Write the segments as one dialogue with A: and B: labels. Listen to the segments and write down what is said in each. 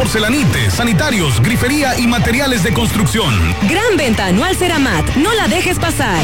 A: porcelanites, sanitarios, grifería y materiales de construcción.
B: Gran venta anual Ceramat. No la dejes pasar.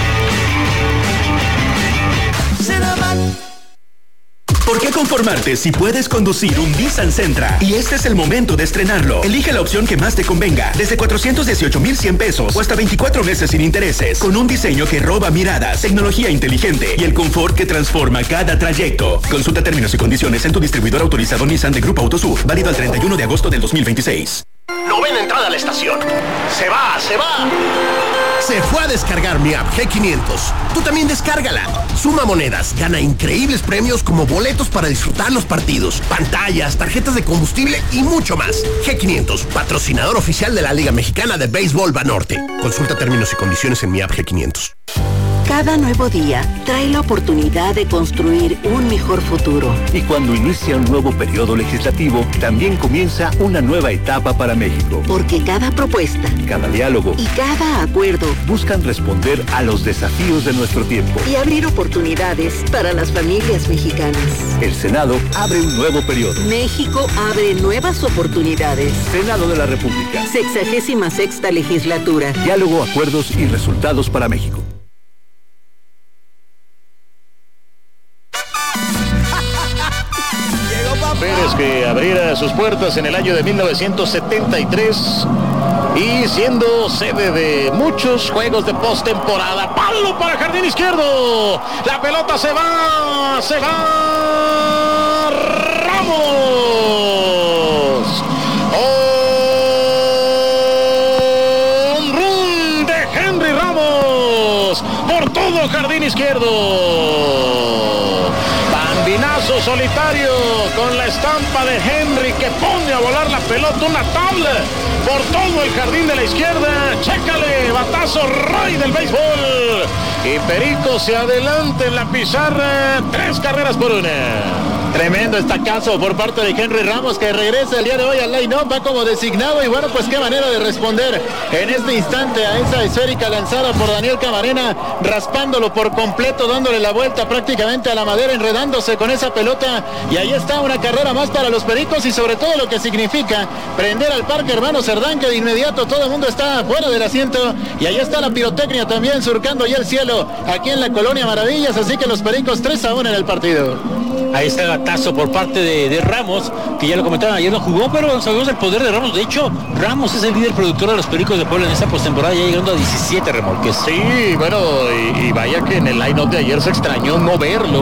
C: Ceramat. ¿Por qué conformarte si puedes conducir un Nissan Sentra? Y este es el momento de estrenarlo. Elige la opción que más te convenga, desde 418,100 pesos o hasta 24 meses sin intereses, con un diseño que roba miradas, tecnología inteligente y el confort que transforma cada trayecto. Consulta términos y condiciones en tu distribuidor autorizado Nissan de Grupo Autosur, válido al 31 de agosto del 2026.
D: Novena entrada a la estación. Se va.
E: Se fue a descargar mi app G500. Tú también descárgala. Suma monedas, gana increíbles premios como boletos para disfrutar los partidos, pantallas, tarjetas de combustible y mucho más. G500, patrocinador oficial de la Liga Mexicana de Béisbol Banorte. Consulta términos y condiciones en mi app G500.
F: Cada nuevo día trae la oportunidad de construir un mejor futuro.
G: Y cuando inicia un nuevo periodo legislativo, también comienza una nueva etapa para México.
F: Porque cada propuesta,
G: cada diálogo
F: y cada acuerdo
G: buscan responder a los desafíos de nuestro tiempo
F: y abrir oportunidades para las familias mexicanas.
G: El Senado abre un nuevo periodo.
F: México abre nuevas oportunidades.
G: Senado de la República.
F: 66ª legislatura.
G: Diálogo, acuerdos y resultados para México.
D: Pérez, que abriera sus puertas en el año de 1973 y siendo sede de muchos juegos de postemporada. Palo para jardín izquierdo. La pelota se va. Ramos. ¡Home run de Henry Ramos! Por todo jardín izquierdo. Bambinazo solitario con la estampa de Henry que pone a volar la pelota, una tabla por todo el jardín de la izquierda. Chécale, batazo Roy del béisbol. Y Perico se adelanta en la pizarra, 3 carreras por 1.
H: Tremendo estacazo por parte de Henry Ramos, que regresa el día de hoy al line-up, va como designado, y bueno, pues qué manera de responder en este instante a esa esférica lanzada por Daniel Camarena, raspándolo por completo, dándole la vuelta prácticamente a la madera, enredándose con esa pelota, y ahí está una carrera más para los Pericos, y sobre todo lo que significa prender al Parque Hermano Cerdán, que de inmediato todo el mundo está fuera del asiento, y ahí está la pirotecnia también surcando ya el cielo aquí en la Colonia Maravillas, así que los Pericos 3-1 en el partido.
I: Ahí está el batazo por parte de Ramos, que ya lo comentaron, ayer no jugó, pero sabemos el poder de Ramos. De hecho, Ramos es el líder productor de los Pericos de Puebla en esta postemporada, ya llegando a 17 remolques.
D: Sí, bueno, y vaya que en el line-up de ayer se extrañó no verlo.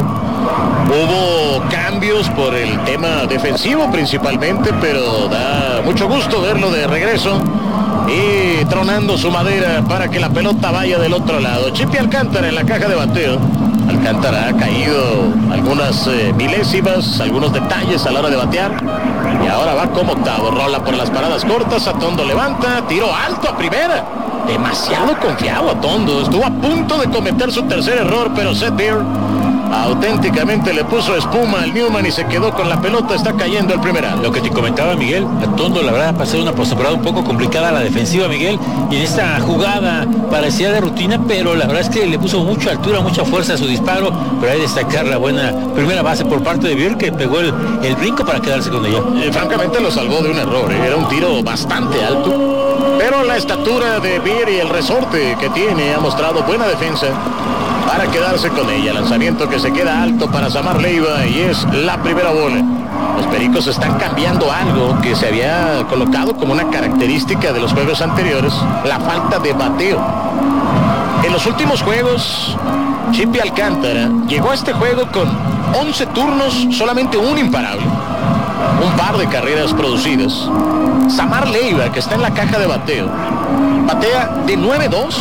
D: Hubo cambios por el tema defensivo principalmente, pero da mucho gusto verlo de regreso y tronando su madera para que la pelota vaya del otro lado. Chipi Alcántara en la caja de bateo. Alcántara ha caído algunas milésimas, algunos detalles a la hora de batear, y ahora va como octavo. Rola por las paradas cortas, Atondo levanta, tiro alto a primera. Demasiado confiado Atondo, estuvo a punto de cometer su tercer error, pero Seth Beer auténticamente le puso espuma al Newman y se quedó con la pelota. Está cayendo el primer out.
I: Lo que te comentaba Miguel, Atondo la verdad ha pasado una postemporada un poco complicada a la defensiva, Miguel, y en esta jugada parecía de rutina, pero la verdad es que le puso mucha altura, mucha fuerza a su disparo, pero hay que destacar la buena primera base por parte de Beer, que pegó el brinco para quedarse con ella.
D: Francamente lo salvó de un error, era un tiro bastante alto, pero la estatura de Beer y el resorte que tiene ha mostrado buena defensa para quedarse con ella. Lanzamiento que se queda alto para Samar Leiva y es la primera bola. Los Pericos están cambiando algo que se había colocado como una característica de los juegos anteriores, la falta de bateo. En los últimos juegos, Chipi Alcántara llegó a este juego con 11 turnos, solamente un imparable, un par de carreras producidas. Samar Leiva, que está en la caja de bateo, batea de 9-2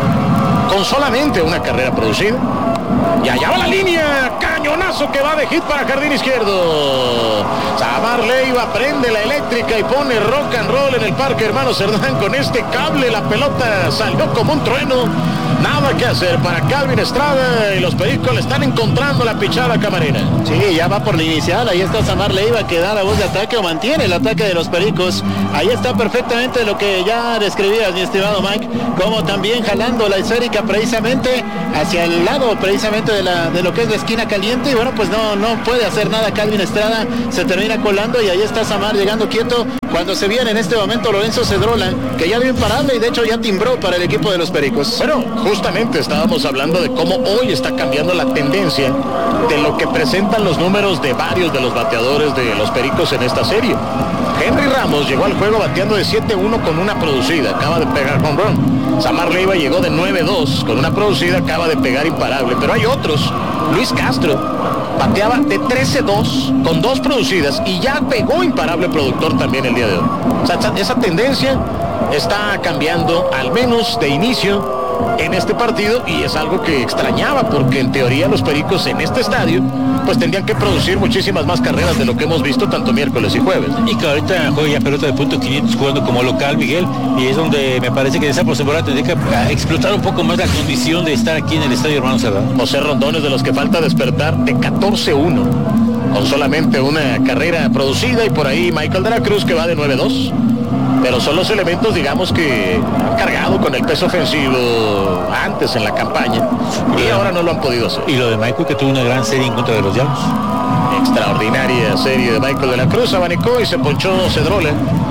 D: con solamente una carrera producida. Y allá va la línea, cañonazo que va de hit para jardín izquierdo. Samar Leiva prende la eléctrica y pone rock and roll en el Parque Hermano Cerdán con este cable. La pelota salió como un trueno. Nada que hacer para Calvin Estrada, y los Pericos le están encontrando la pichada a Camarena.
H: Sí, ya va por la inicial. Ahí está Samar Leiva, que da la voz de ataque o mantiene el ataque de los Pericos. Ahí está perfectamente lo que ya describías, mi estimado Mike, como también jalando la esférica precisamente hacia el lado precisamente de lo que es la esquina caliente, y bueno, pues no puede hacer nada Calvin Estrada, se termina colando, y ahí está Samar llegando quieto cuando se viene en este momento Lorenzo Cedrola, que ya dio imparable y de hecho ya timbró para el equipo de los Pericos.
D: Bueno, justamente estábamos hablando de cómo hoy está cambiando la tendencia de lo que presentan los números de varios de los bateadores de los Pericos en esta serie. Henry Ramos llegó al juego bateando de 7-1 con una producida, acaba de pegar home run. Samar Leiva llegó de 9-2 con una producida, acaba de pegar imparable. Pero hay otros. Luis Castro bateaba de 13-2 con 2 producidas y ya pegó imparable productor también el día de hoy. O sea, esa tendencia está cambiando, al menos de inicio, en este partido, y es algo que extrañaba porque en teoría los Pericos en este estadio pues tendrían que producir muchísimas más carreras de lo que hemos visto tanto miércoles y jueves.
I: Y que ahorita juega ya pelota de punto 500 jugando como local, Miguel, y es donde me parece que en esa postemporada tendría que explotar un poco más la condición de estar aquí en el estadio Hermano Serrano.
D: José Rondón es de los que falta despertar, de 14-1 con solamente una carrera producida, y por ahí Michael de la Cruz, que va de 9-2. Pero son los elementos, digamos, que han cargado con el peso ofensivo antes en la campaña y ahora no lo han podido hacer.
I: Y lo de Michael, que tuvo una gran serie en contra de los Diablos.
D: Extraordinaria serie de Michael de la Cruz. Abanicó y se ponchó Cedrola.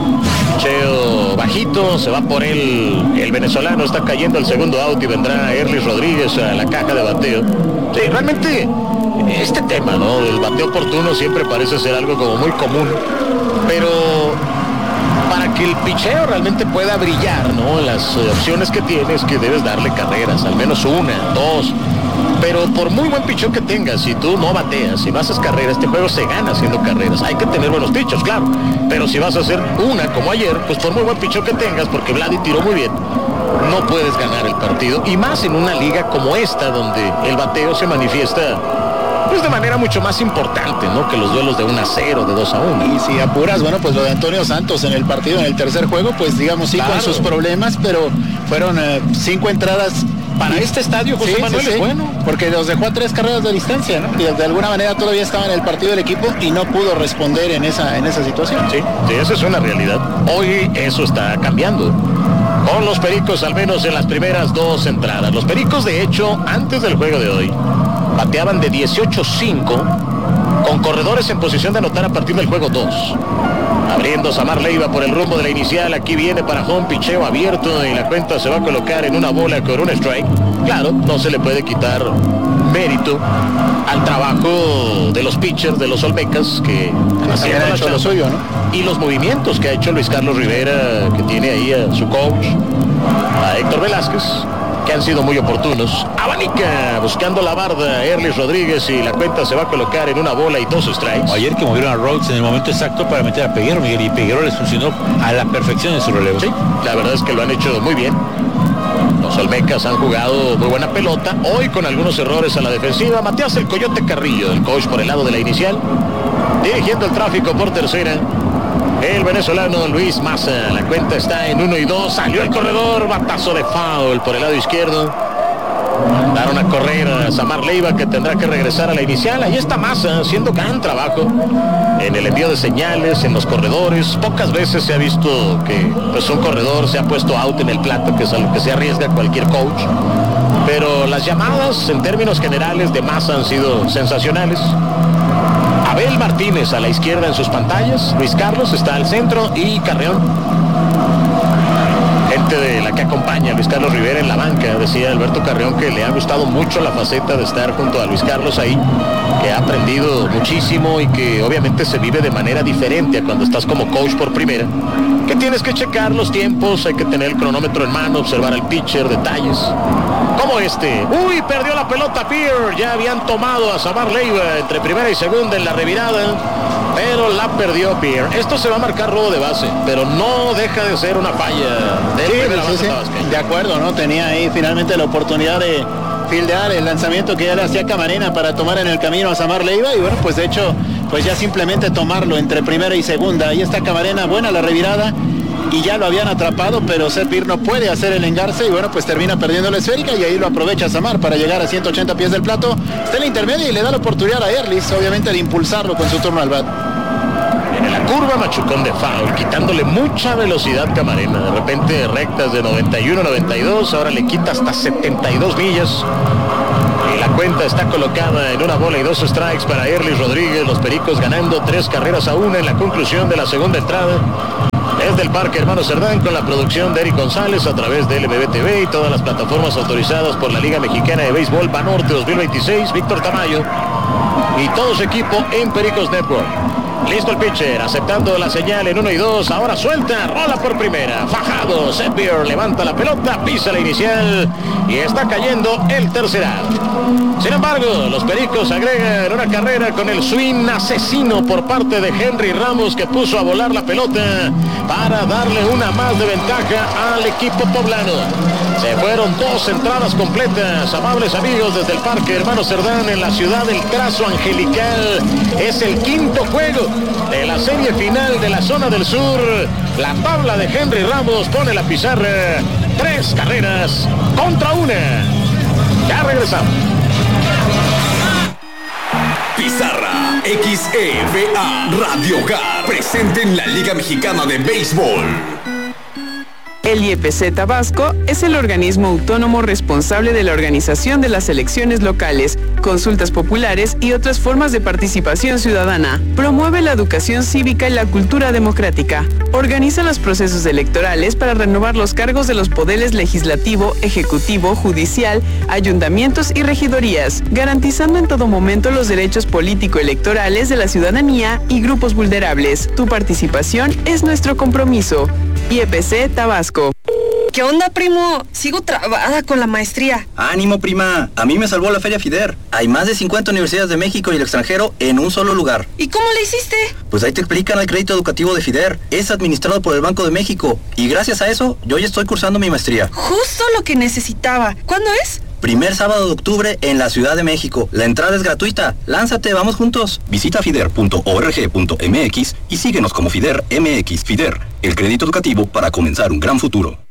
D: Cheo bajito, se va por él el venezolano, está cayendo el segundo out y vendrá Erlis Rodríguez a la caja de bateo. Sí, realmente este tema, ¿no?, del bateo oportuno siempre parece ser algo como muy común, pero para que el picheo realmente pueda brillar, ¿no?, las opciones que tienes, que debes darle carreras, al menos 1, 2. Pero por muy buen picheo que tengas, si tú no bateas, si no haces carreras, este juego se gana haciendo carreras. Hay que tener buenos pichos, claro. Pero si vas a hacer una como ayer, pues por muy buen picheo que tengas, porque Vladi tiró muy bien, no puedes ganar el partido. Y más en una liga como esta, donde el bateo se manifiesta pues de manera mucho más importante, ¿no?, que los duelos de 1-0, de 2-1.
H: Y si apuras, bueno, pues lo de Antonio Santos en el partido, en el tercer juego, pues digamos sí, claro, con sus problemas, pero fueron 5 entradas.
D: Para este estadio, José Manuel, es bueno.
H: Porque los dejó a 3 carreras de distancia, ¿no? Y de alguna manera todavía estaba en el partido del equipo y no pudo responder en esa situación.
D: Sí, esa es una realidad. Hoy eso está cambiando. Con los Pericos, al menos en las primeras 2 entradas. Los Pericos, de hecho, antes del juego de hoy, bateaban de 18-5, con corredores en posición de anotar a partir del juego 2. Abriendo Samar Leiva por el rumbo de la inicial, aquí viene para home, picheo abierto y la cuenta se va a colocar en una bola con un strike. Claro, no se le puede quitar mérito al trabajo de los pitchers, de los Olmecas, que han hecho lo suyo, ¿no? Y los movimientos que ha hecho Luis Carlos Rivera, que tiene ahí a su coach, a Héctor Velázquez, que han sido muy oportunos. Abanica buscando la barda Erlis Rodríguez y la cuenta se va a colocar en una bola y 2 strikes.
I: Ayer que movieron a Rhodes en el momento exacto para meter a Peguero, Miguel, y Peguero les funcionó a la perfección en su relevo.
D: Sí, la verdad es que lo han hecho muy bien. Los Olmecas han jugado muy buena pelota, hoy con algunos errores a la defensiva. Matías el Coyote Carrillo, el coach por el lado de la inicial, dirigiendo el tráfico por tercera. El venezolano Luis Maza, la cuenta está en 1-2, salió el corredor, batazo de foul por el lado izquierdo. Mandaron a correr a Samar Leiva, que tendrá que regresar a la inicial. Ahí está Maza haciendo gran trabajo en el envío de señales, en los corredores. Pocas veces se ha visto que pues un corredor se ha puesto out en el plato, que es a lo que se arriesga cualquier coach. Pero las llamadas en términos generales de Maza han sido sensacionales. Abel Martínez a la izquierda en sus pantallas, Luis Carlos está al centro y Carreón. Gente de la que acompaña a Luis Carlos Rivera en la banca, decía Alberto Carreón que le ha gustado mucho la faceta de estar junto a Luis Carlos ahí, que ha aprendido muchísimo y que obviamente se vive de manera diferente a cuando estás como coach por primera, que tienes que checar los tiempos, hay que tener el cronómetro en mano, observar al pitcher, detalles como este. Uy, perdió la pelota Pierre, ya habían tomado a Samar Leiva entre primera y segunda en la revirada, pero la perdió Pierre. Esto se va a marcar robo de base, pero no deja de ser una falla
H: de acuerdo, ¿no? Tenía ahí finalmente la oportunidad de fildear el lanzamiento que ya le hacía Camarena para tomar en el camino a Samar Leiva, y bueno, pues de hecho, pues ya simplemente tomarlo entre primera y segunda. Ahí está Camarena, buena la revirada, y ya lo habían atrapado, pero Sepir no puede hacer el engarce, y bueno, pues termina perdiendo la esférica, y ahí lo aprovecha Samar para llegar a 180 pies del plato. Está en la intermedia y le da la oportunidad a Erlis, obviamente, de impulsarlo con su turno al bat.
D: En la curva, machucón de foul, quitándole mucha velocidad Camarena. De repente rectas de 91, 92, ahora le quita hasta 72 millas. Y la cuenta está colocada en 1-2 strikes para Erlis Rodríguez. Los Pericos ganando 3-1 en la conclusión de la segunda entrada. Desde el Parque Hermano Cerdán, con la producción de Eric González a través de LBB TV y todas las plataformas autorizadas por la Liga Mexicana de Béisbol Banorte 2026, Víctor Tamayo y todo su equipo en Pericos Network. Listo el pitcher, aceptando la señal en 1-2, ahora suelta, rola por primera, Fajardo, Seppier levanta la pelota, pisa la inicial y está cayendo el tercer out. Sin embargo, los Pericos agregan una carrera con el swing asesino por parte de Henry Ramos, que puso a volar la pelota para darle una más de ventaja al equipo poblano. Se fueron 2 entradas completas, amables amigos, desde el Parque Hermano Cerdán en la ciudad del Trazo Angelical. Es el quinto juego de la serie final de la zona del sur. La tabla de Henry Ramos pone la pizarra 3 carreras contra 1. Ya regresamos.
A: Pizarra XEVA Radio Hogar, presente en la Liga Mexicana de Béisbol.
J: El IEPC Tabasco es el organismo autónomo responsable de la organización de las elecciones locales, consultas populares y otras formas de participación ciudadana. Promueve la educación cívica y la cultura democrática. Organiza los procesos electorales para renovar los cargos de los poderes legislativo, ejecutivo, judicial, ayuntamientos y regidorías, garantizando en todo momento los derechos político-electorales de la ciudadanía y grupos vulnerables. Tu participación es nuestro compromiso. IEPC Tabasco.
K: ¿Qué onda, primo? Sigo trabada con la maestría.
L: ¡Ánimo, prima! A mí me salvó la Feria FIDER. Hay más de 50 universidades de México y el extranjero en un solo lugar.
K: ¿Y cómo le hiciste?
L: Pues ahí te explican el crédito educativo de FIDER. Es administrado por el Banco de México. Y gracias a eso, yo ya estoy cursando mi maestría.
K: Justo lo que necesitaba. ¿Cuándo es?
L: Primer sábado de octubre en la Ciudad de México. La entrada es gratuita. Lánzate, vamos juntos. Visita fider.org.mx y síguenos como FIDER MX. FIDER, el crédito educativo para comenzar un gran futuro.